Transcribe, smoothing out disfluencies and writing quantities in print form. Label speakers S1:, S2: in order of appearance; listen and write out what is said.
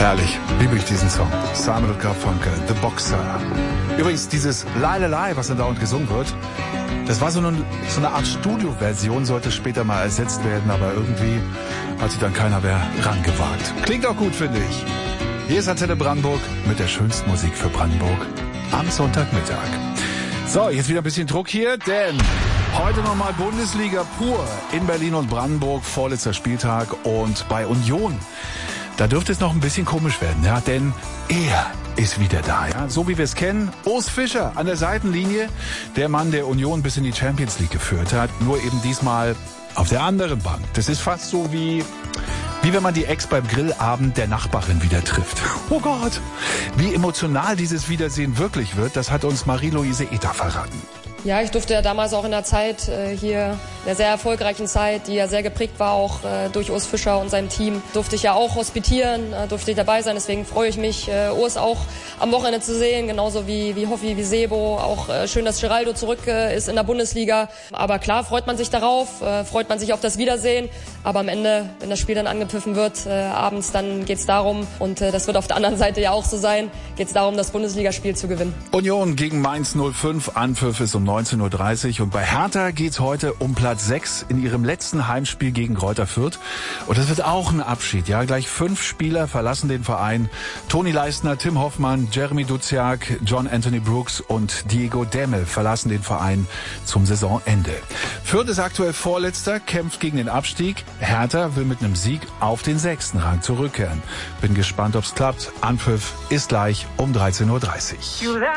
S1: Herrlich, liebe ich diesen Song. Simon & Garfunkel, The Boxer. Übrigens, dieses Lai, was dann dauernd gesungen wird, das war so eine Art Studioversion, sollte später mal ersetzt werden, aber irgendwie hat sich dann keiner mehr rangewagt. Klingt auch gut, finde ich. Hier ist Antenne Brandenburg mit der schönsten Musik für Brandenburg am Sonntagmittag. So, jetzt wieder ein bisschen Druck hier, denn heute nochmal Bundesliga pur in Berlin und Brandenburg, vorletzter Spieltag, und bei Union. Da dürfte es noch ein bisschen komisch werden, ja, denn er ist wieder da, ja, so wie wir es kennen. Urs Fischer an der Seitenlinie, der Mann, der Union bis in die Champions League geführt hat, nur eben diesmal auf der anderen Bank. Das ist fast so wie wenn man die Ex beim Grillabend der Nachbarin wieder trifft. Oh Gott, wie emotional dieses Wiedersehen wirklich wird, das hat uns Marie-Louise Ether verraten.
S2: Ja, ich durfte ja damals auch in der Zeit hier, in der sehr erfolgreichen Zeit, die ja sehr geprägt war, auch durch Urs Fischer und seinem Team, durfte ich ja auch hospitieren, durfte ich dabei sein. Deswegen freue ich mich, Urs auch am Wochenende zu sehen, genauso wie Hoffi, wie Sebo. Auch schön, dass Geraldo zurück ist in der Bundesliga. Aber klar, freut man sich darauf, freut man sich auf das Wiedersehen. Aber am Ende, wenn das Spiel dann angepfiffen wird, abends, dann geht's darum, und das wird auf der anderen Seite ja auch so sein, geht's darum, das Bundesligaspiel zu gewinnen.
S1: Union gegen Mainz 05, Anpfiff ist um 19:30 Uhr, und bei Hertha geht's heute um Platz 6 in ihrem letzten Heimspiel gegen Greuther Fürth. Und das wird auch ein Abschied, ja, gleich 5 Spieler verlassen den Verein. Toni Leistner, Tim Hoffmann, Jeremy Duziak, John Anthony Brooks und Diego Demmel verlassen den Verein zum Saisonende. Fürth ist aktuell Vorletzter, kämpft gegen den Abstieg. Hertha will mit einem Sieg auf den 6. Rang zurückkehren. Bin gespannt, ob's klappt. Anpfiff ist gleich um 13:30 Uhr.